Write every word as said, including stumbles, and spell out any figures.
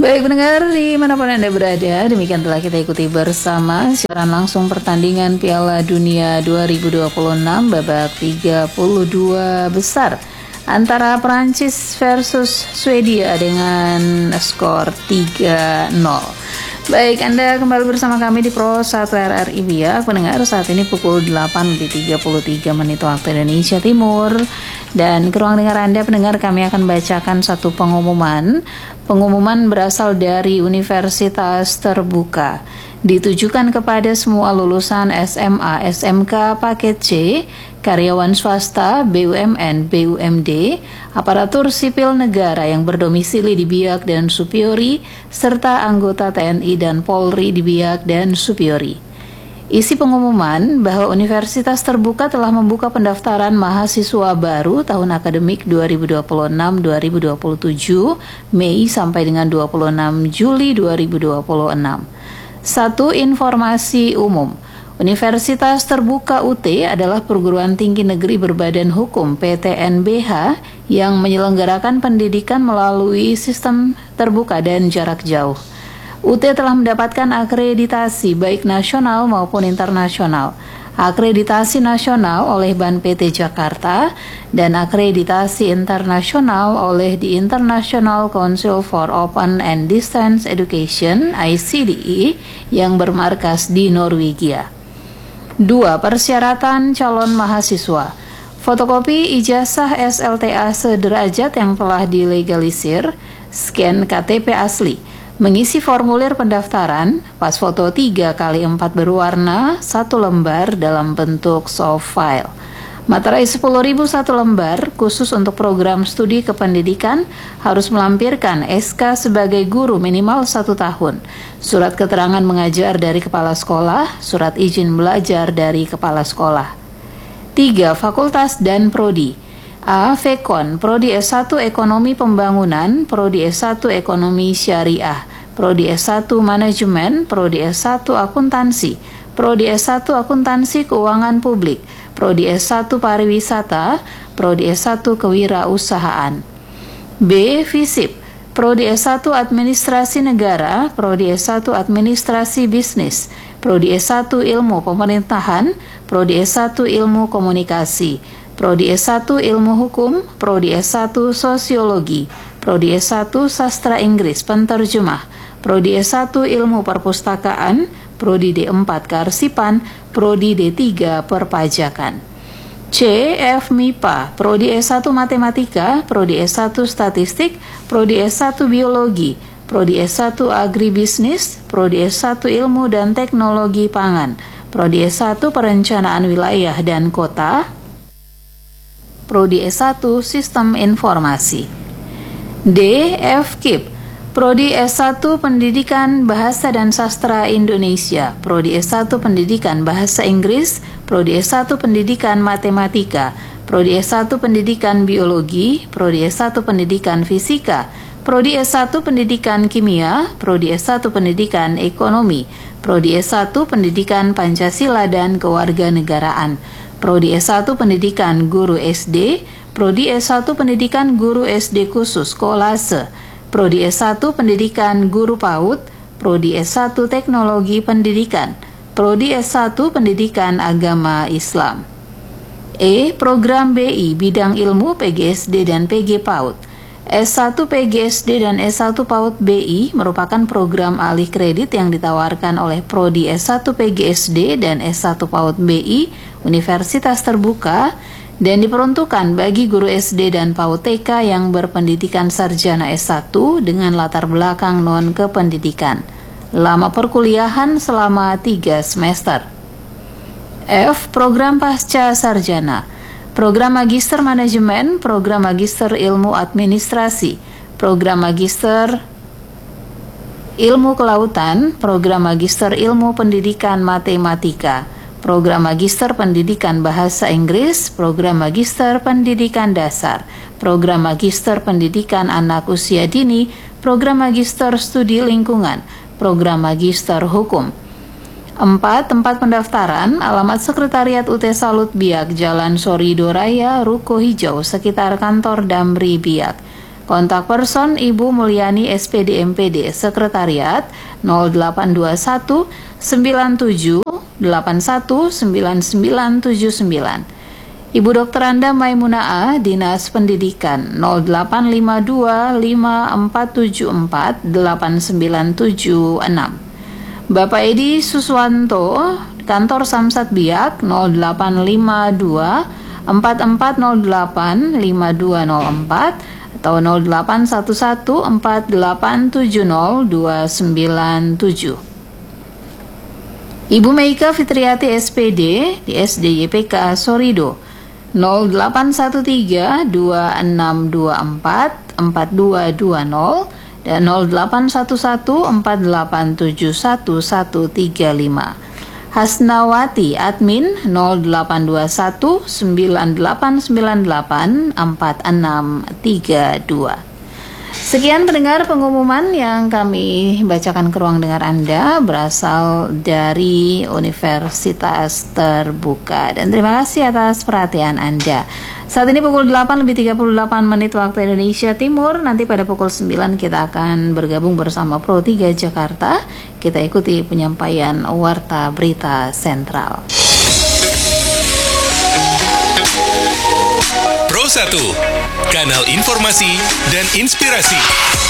Baik pendengar dimanapun Anda berada, demikian telah kita ikuti bersama siaran langsung pertandingan Piala Dunia dua ribu dua puluh enam babak tiga puluh dua besar antara Prancis versus Swedia dengan skor tiga nol. Baik, Anda kembali bersama kami di Pro satu R R I Biak. Pendengar, saat ini pukul delapan lebih tiga puluh tiga menit waktu Indonesia Timur. Dan ke ruang dengar Anda, pendengar, kami akan bacakan satu pengumuman. Pengumuman berasal dari Universitas Terbuka. Ditujukan kepada semua lulusan S M A, S M K paket C, karyawan swasta, B U M N, B U M D, aparatur sipil negara yang berdomisili di Biak dan Supiori, serta anggota T N I dan Polri di Biak dan Supiori. Isi pengumuman bahwa Universitas Terbuka telah membuka pendaftaran mahasiswa baru tahun akademik dua ribu dua puluh enam dua ribu dua puluh tujuh, Mei sampai dengan dua puluh enam Juli dua ribu dua puluh enam. Satu, informasi umum. Universitas Terbuka U T adalah perguruan tinggi negeri berbadan hukum P T N B H yang menyelenggarakan pendidikan melalui sistem terbuka dan jarak jauh. U T telah mendapatkan akreditasi baik nasional maupun internasional. Akreditasi nasional oleh B A N P T Jakarta dan akreditasi internasional oleh the International Council for Open and Distance Education I C D E yang bermarkas di Norwegia. Dua. Persyaratan calon mahasiswa. Fotokopi ijazah S L T A sederajat yang telah dilegalisir, scan K T P asli, mengisi formulir pendaftaran, pas foto tiga kali empat berwarna, satu lembar dalam bentuk soft file. Materai sepuluh ribu satu lembar, khusus untuk program studi kependidikan, harus melampirkan S K sebagai guru minimal satu tahun, surat keterangan mengajar dari kepala sekolah, surat izin belajar dari kepala sekolah. Tiga. Fakultas dan Prodi. A. Vekon, Prodi S satu Ekonomi Pembangunan, Prodi S satu Ekonomi Syariah, Prodi S satu Manajemen, Prodi S satu Akuntansi, Prodi S satu Akuntansi Keuangan Publik, Prodi S satu Pariwisata, Prodi S satu Kewirausahaan. B. Visip, Prodi S satu Administrasi Negara, Prodi S satu Administrasi Bisnis, Prodi S satu Ilmu Pemerintahan, Prodi S satu Ilmu Komunikasi, Prodi S satu Ilmu Hukum, Prodi S satu Sosiologi, Prodi S satu Sastra Inggris Penterjemah, Prodi S satu Ilmu Perpustakaan, Prodi D empat Kearsipan, Prodi D tiga Perpajakan. C. F. M I P A, Prodi S satu Matematika, Prodi S satu Statistik, Prodi S satu Biologi, Prodi S satu Agribisnis, Prodi S satu Ilmu dan Teknologi Pangan, Prodi S satu Perencanaan Wilayah dan Kota, Prodi S satu Sistem Informasi. D. F. K I P, Prodi S satu Pendidikan Bahasa dan Sastra Indonesia, Prodi S satu Pendidikan Bahasa Inggris, Prodi S satu Pendidikan Matematika, Prodi S satu Pendidikan Biologi, Prodi S satu Pendidikan Fisika, Prodi S satu Pendidikan Kimia, Prodi S satu Pendidikan Ekonomi, Prodi S satu Pendidikan Pancasila dan Kewarganegaraan, Prodi S satu Pendidikan Guru S D, Prodi S satu Pendidikan Guru S D Khusus Kolase, Prodi S satu Pendidikan Guru PAUD, Prodi S satu Teknologi Pendidikan, Prodi S satu Pendidikan Agama Islam. E. Program B I Bidang Ilmu P G S D dan P G PAUD. S satu P G S D dan S satu PAUD B I merupakan program alih kredit yang ditawarkan oleh Prodi S satu P G S D dan S satu PAUD B I Universitas Terbuka dan diperuntukkan bagi guru S D dan PAUD T K yang berpendidikan sarjana S satu dengan latar belakang non-kependidikan. Lama perkuliahan selama tiga semester. F. Program Pasca Sarjana. Program Magister Manajemen, Program Magister Ilmu Administrasi, Program Magister Ilmu Kelautan, Program Magister Ilmu Pendidikan Matematika, Program Magister Pendidikan Bahasa Inggris, Program Magister Pendidikan Dasar, Program Magister Pendidikan Anak Usia Dini, Program Magister Studi Lingkungan, Program Magister Hukum. Empat. Tempat pendaftaran, alamat Sekretariat U T Salut Biak, Jalan Sorido Raya, Ruko Hijau, sekitar kantor Damri Biak. Kontak person Ibu Mulyani S P D M P D Sekretariat nol delapan dua satu sembilan tujuh delapan satu sembilan sembilan tujuh sembilan. Ibu Dokter Anda Maimunah Dinas Pendidikan nol delapan lima dua lima empat tujuh empat delapan sembilan tujuh enam. Bapak Edi Suswanto Kantor Samsat Biak nol delapan lima dua empat empat nol delapan lima dua nol empat atau nol delapan satu satu empat delapan tujuh nol dua sembilan tujuh. Ibu Meika Fitriati S P D di S D Y P K Sorido nol delapan satu tiga dua enam dua empat empat dua dua nol dan nol delapan satu satu empat delapan tujuh satu satu tiga lima. Hasnawati Admin nol delapan dua satu sembilan delapan sembilan delapan empat enam tiga dua. Sekian pendengar pengumuman yang kami bacakan ke ruang dengar Anda berasal dari Universitas Terbuka. Dan terima kasih atas perhatian Anda. Saat ini pukul delapan lebih tiga puluh delapan menit waktu Indonesia Timur. Nanti pada pukul sembilan kita akan bergabung bersama Pro tiga Jakarta. Kita ikuti penyampaian Warta Berita Sentral. Pro satu, kanal informasi dan inspirasi.